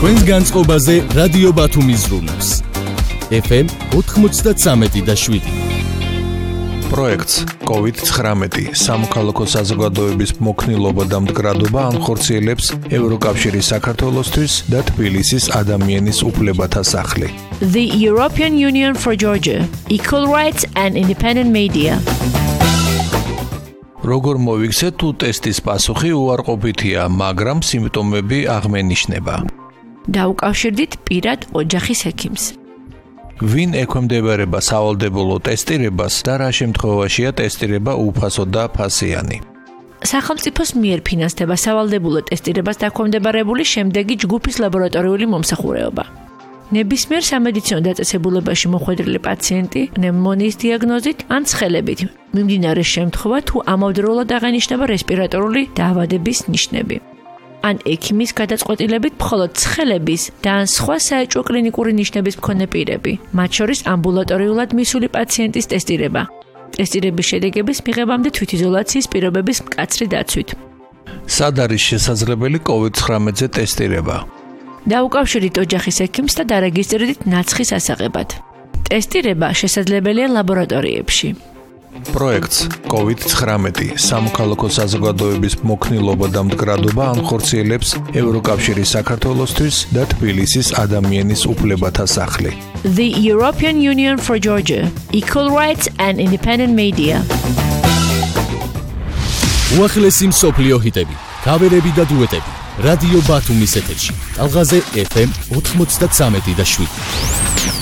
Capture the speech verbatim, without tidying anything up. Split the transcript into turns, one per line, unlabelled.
Თქვენს განწყობაზე რადიო ბათუმი ზრუნავს. ეფ ემ ოთხმოცდათრამეტი და შვიდი.
პროექტს კოვიდ ცხრამეტი სამოქალაქო საზოგადოების მოქნილობა და მდგრადობა ანხორციელებს ევროკავშირის საქართველოსთვის და თბილისის ადამიანის უფლებათა სახლი.
The European Union for Georgia, Equal Rights and Independent Media.
როგორ მოვიქცეთ თუ ტესტის პასუხი უარყოფითია, მაგრამ სიმპტომები აღმენიშნება.
დაუკავშირდით პირად ოჯახის ექიმს.
ვინ ექვემდებარება სავალდებულო ტესტირებას და რა შემთხვევაშია ტესტირება უფასო და ფასიანი.
სახელმწიფოს მიერ ფინანსდება სავალდებულო ტესტირებას დაქვემდებარებული შემდეგი ჯგუფის ლაბორატორიული მომსახურეობა. ნებისმიერ სამედიცინო დაწესებულებაში მოხვედრილი პაციენტი პნევმონიის დიაგნოზით ან ცხელებით მიმდინარე შემთხვევა თუ ამავდროულად აღენიშნება რესპირატორული დაავადების ნიშნები. ან ექიმის გადაწყვეტილებით მხოლოდ ცხელების და ან სხვა საეჭვო კლინიკური ნიშნების მქონე პირები, მათ შორის ამბულატორიულად მისული პაციენტის ტესტირება. ტესტირების შედეგების მიღებამდე თვითიზოლაციის პირობების მკაცრი დაცვით.
სად არის შესაძლებელი კოვიდ ცხრამეტზე ტესტირება?
დაუკავშირდით ოჯახის ექიმს და დარეგისტრირდით ნაცხის ასაღებად. ტესტირება შესაძლებელია ლაბორატორიებში.
პროექტს კოვიდ ცხრამეტი სამოქალაქო საზოგადოების მოქნილობა და მდგრადობა ანხორციელებს ევროკავშირის საქართველოსთვის და თბილისის ადამიანის უფლებათა სახლი.
The European Union for Georgia, Equal Rights and Independent Media.
უახლესი მსოფლიო ჰიტები, ქავერები და დუეტები. რადიო ბათუმის ეთერში. ტალღაზე ეფ ემ ოთხმოცდათრამეტი და შვიდი.